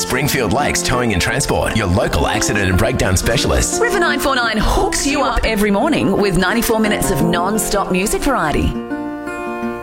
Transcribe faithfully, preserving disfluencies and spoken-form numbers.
Springfield Lakes Towing and Transport, your local accident and breakdown specialists. River nine four nine hooks you up every morning with ninety-four minutes of non-stop music variety.